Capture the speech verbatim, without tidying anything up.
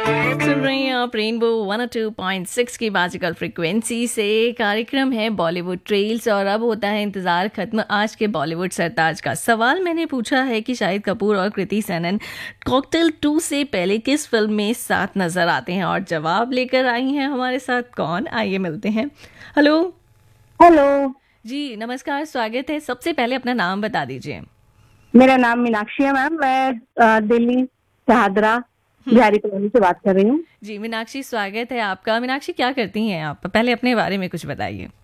सुन रहे हैं आप rainbow one O two point six की म्यूजिकल फ्रिक्वेंसी से। कार्यक्रम है बॉलीवुड ट्रेल्स और अब होता है इंतजार खत्म आज के बॉलीवुड सरताज का। सवाल मैंने पूछा है कि शाहिद कपूर और कृति सेनन कॉकटेल टू से पहले किस फिल्म में साथ नजर आते हैं, और जवाब लेकर आई हैं हमारे साथ कौन, आइए मिलते हैं। हेलो हेलो जी, नमस्कार, स्वागत है। सबसे पहले अपना नाम बता दीजिए। मेरा नाम मीनाक्षी है मैम। मैं अ, दिल्ली शहादरा बिहारी कॉलोनी से बात कर रही हूँ। जी मीनाक्षी, स्वागत है आपका। मीनाक्षी, क्या करती हैं आप? पहले अपने बारे में कुछ बताइए।